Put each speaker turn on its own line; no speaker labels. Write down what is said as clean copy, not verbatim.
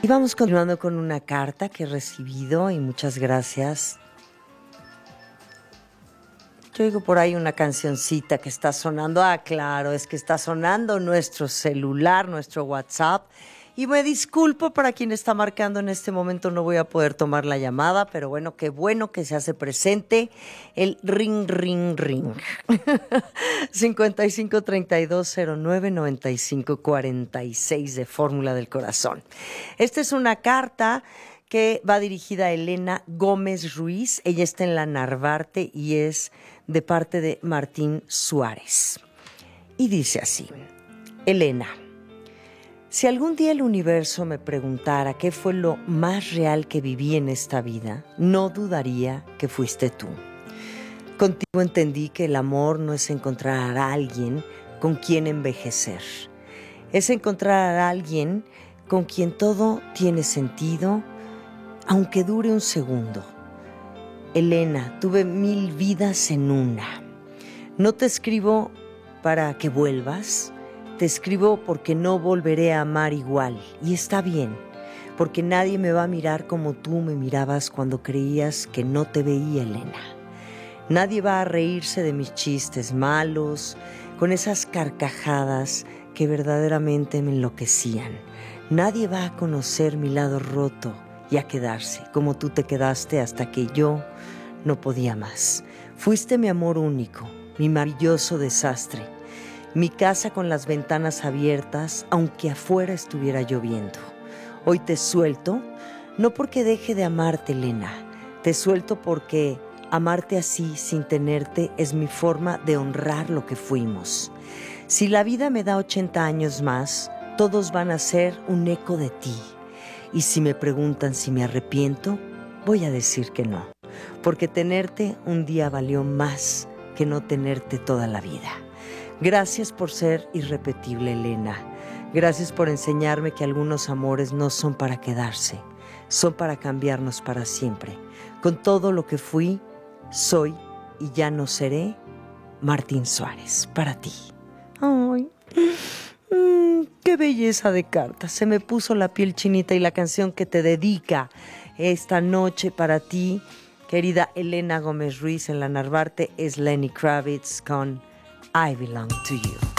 Y vamos continuando con una carta que he recibido y muchas gracias. Yo oigo por ahí una cancioncita que está sonando. Ah, claro, es que está sonando nuestro celular, nuestro WhatsApp. Y me disculpo para quien está marcando en este momento, no voy a poder tomar la llamada, pero bueno que se hace presente el ring, ring, ring. 5532099546 de Fórmula del Corazón. Esta es una carta que va dirigida a Elena Gómez Ruiz. Ella está en la Narvarte y es de parte de Martín Suárez. Y dice así: Elena, si algún día el universo me preguntara qué fue lo más real que viví en esta vida, no dudaría que fuiste tú. Contigo entendí que el amor no es encontrar a alguien con quien envejecer. Es encontrar a alguien con quien todo tiene sentido, aunque dure un segundo. Elena, tuve 1000 vidas en una. No te escribo para que vuelvas. Te escribo porque no volveré a amar igual, y está bien, porque nadie me va a mirar como tú me mirabas cuando creías que no te veía, Elena. Nadie va a reírse de mis chistes malos, con esas carcajadas que verdaderamente me enloquecían. Nadie va a conocer mi lado roto y a quedarse como tú te quedaste hasta que yo no podía más. Fuiste mi amor único, mi maravilloso desastre. Mi casa con las ventanas abiertas, aunque afuera estuviera lloviendo. Hoy te suelto, no porque deje de amarte, Elena. Te suelto porque amarte así, sin tenerte, es mi forma de honrar lo que fuimos. Si la vida me da 80 años más, todos van a ser un eco de ti. Y si me preguntan si me arrepiento, voy a decir que no. Porque tenerte un día valió más que no tenerte toda la vida. Gracias por ser irrepetible, Elena. Gracias por enseñarme que algunos amores no son para quedarse, son para cambiarnos para siempre. Con todo lo que fui, soy y ya no seré, Martín Suárez, para ti. Ay, qué belleza de carta. Se me puso la piel chinita y la canción que te dedica esta noche para ti, querida Elena Gómez Ruiz en la Narvarte, es Lenny Kravitz con I Belong to You.